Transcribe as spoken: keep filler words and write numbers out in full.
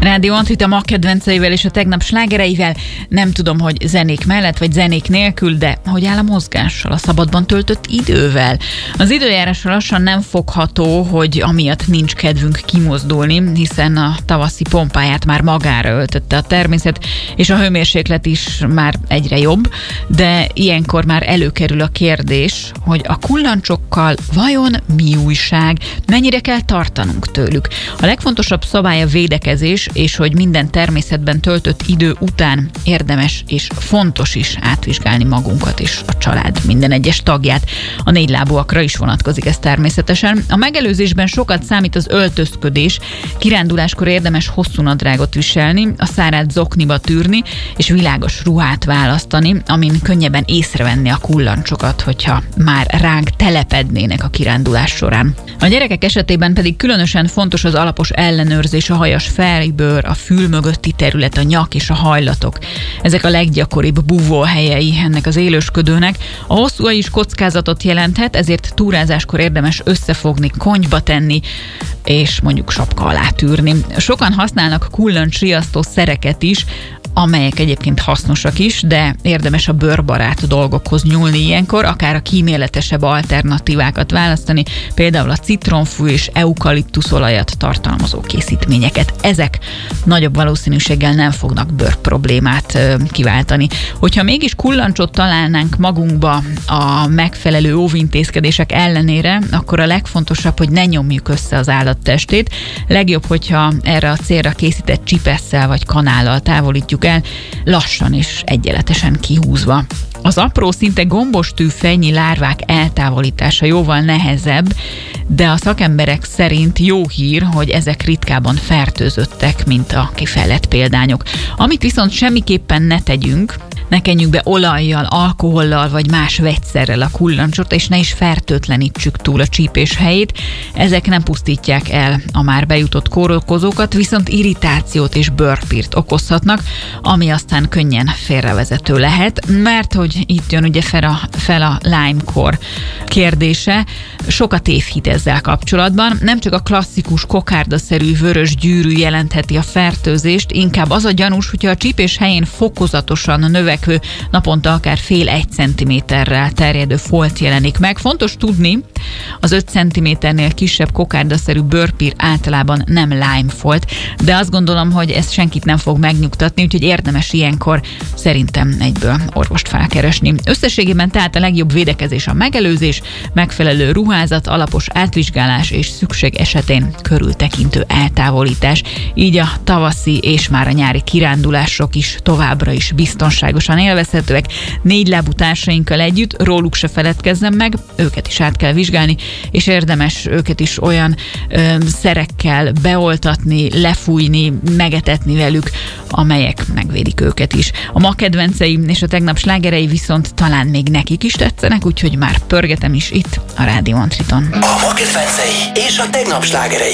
Rádió Antrita ma kedvenceivel és a tegnap slágereivel. Nem tudom, hogy zenék mellett vagy zenék nélkül, de hogy áll a mozgással, a szabadban töltött idővel. Az időjárásra lassan nem fogható, hogy amiatt nincs kedvünk kimozdulni, hiszen a tavaszi pompáját már magára öltötte a természet, és a hőmérséklet is már egyre jobb, de ilyenkor már előkerül a kérdés, hogy a kullancsokkal vajon mi újság, mennyire kell tartanunk tőlük. A legfontosabb szabály a védekezés, és hogy minden természetben töltött idő után érdemes és fontos is átvizsgálni magunkat és a család minden egyes tagját. A négylábúakra is vonatkozik ez természetesen. A megelőzésben sokat számít az öltözködés. Kiránduláskor érdemes hosszú nadrágot viselni, a szárát zokniba tűrni, és világos ruhát választani, amin könnyebben észrevenni a kullancsokat, hogyha már ránk telepednének a kirándulás során. A gyerekek esetében pedig különösen fontos az alapos ellenőrzés, a hajas fejbőr, a fül mögötti terület, a nyak és a hajlatok. Ezek a leggyakoribb búvóhelyei ennek az élősködőnek. A hosszú is kockázatot jelenthet, ezért túrázáskor érdemes összefogni, konyba tenni, és mondjuk sapka alá tűrni. Sokan használnak kullancsriasztó szereket is, amelyek egyébként hasznosak is, de érdemes a bőrbarát dolgokhoz nyúlni ilyenkor, akár a kíméletesebb alternatívákat választani, például a citronfű és eukaliptuszolajat tartalmazó készítményeket. Ezek nagyobb valószínűséggel nem fognak bőrproblémát ö, kiváltani. Hogyha mégis kullancsot találnánk magunkba a megfelelő óvintézkedések ellenére, akkor a legfontosabb, hogy ne nyomjuk össze az állattestét. Legjobb, hogyha erre a célra készített csipesszel vagy kanállal távolítjuk el, lassan és egyenletesen kihúzva. Az apró, szinte gombos tűfejnyi lárvák eltávolítása jóval nehezebb, de a szakemberek szerint jó hír, hogy ezek ritkában fertőzöttek, mint a kifejlett példányok. Amit viszont semmiképpen ne tegyünk, ne kenjük be olajjal, alkohollal vagy más vegyszerrel a kullancsot, és ne is fertőtlenítsük túl a csípés helyét. Ezek nem pusztítják el a már bejutott kórokozókat, viszont irritációt és bőrpírt okozhatnak, ami aztán könnyen félrevezető lehet, mert hogy itt jön ugye fel a, fel a Lyme-kor kérdése. Sokat tévhit ezzel kapcsolatban. Nem csak a klasszikus kokárdaszerű vörös gyűrű jelentheti a fertőzést, inkább az a gyanús, hogyha a csípés helyén fokozatosan növekvő, naponta akár fél egy centiméterrel terjedő folt jelenik meg. Fontos tudni, az öt centiméternél kisebb kokárdaszerű bőrpír általában nem Lyme folt, de azt gondolom, hogy ez senkit nem fog megnyugtatni, úgyhogy érdemes ilyenkor szerintem egyből orvost felkeresni. Összességében tehát a legjobb védekezés a megelőzés, megfelelő ruházat, alapos átvizsgálás és szükség esetén körültekintő eltávolítás. Így a tavaszi és már a nyári kirándulások is továbbra is biztonságosan élvezhetőek. Négylábú társainkkal együtt, róluk se feledkezzem meg, őket is át kell vizsgálni, és érdemes őket is olyan ö, szerekkel beoltatni, lefújni, megetetni velük, amelyek megvédik őket is. A ma kedvencei és a tegnap slágerei viszont talán még nekik is tetszenek, úgyhogy már pörgetem is itt a Rádió Antriton. A ma kedvencei és a tegnap slágerei.